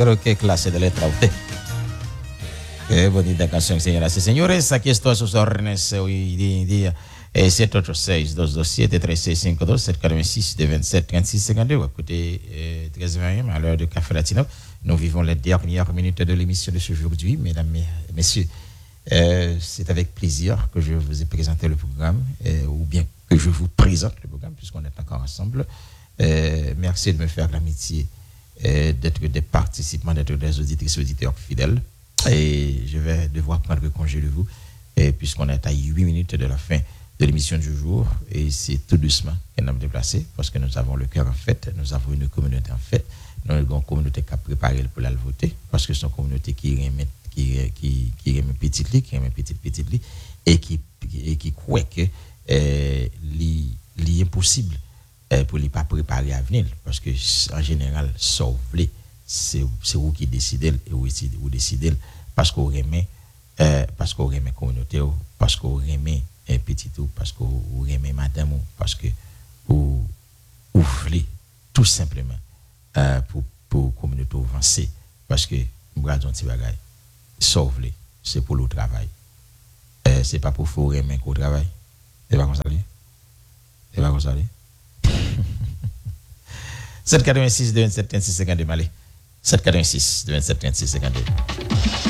que clase de letra usted. Qué bonita canción, señoras y señores. Aquí estoy a sus órdenes hoy día. 786-227-3652, 786 de 27 36 52. Écoutez, 13h20 à l'heure de Café Latino. Nous vivons les dernières minutes de l'émission de ce aujourd'hui, mesdames et messieurs. C'est avec plaisir que je vous ai présenté le programme, ou bien que je vous présente le programme, puisqu'on est encore ensemble. Merci de me faire l'amitié d'être des participants, d'être des auditrices et auditeurs fidèles. Et je vais devoir prendre congé de vous, puisqu'on est à 8 minutes de la fin de l'émission du jour. Et c'est tout doucement que nous nous déplacer, parce que nous avons le cœur en fête, nous avons une communauté en fête. Nous avons une communauté qui a préparé pour la voter, parce que c'est une communauté qui remet petite lit, qui remet petite lit, et qui croit que l'impossible pour ne pas préparer à venir, parce que en général, c'est vous qui décidez et vous décidez parce qu'on remet communauté, parce qu'on remet petit tout, parce qu'on remet madame, parce que vous voulez tout simplement pour communauté avancer, parce que nous regardons petit bagage, sauver, c'est pour le travail, c'est pas pour faire remet qu'on travaille, c'est pas comme ça, c'est pas comme ça. 786 27 36 52 Malais. 786 27 36 52.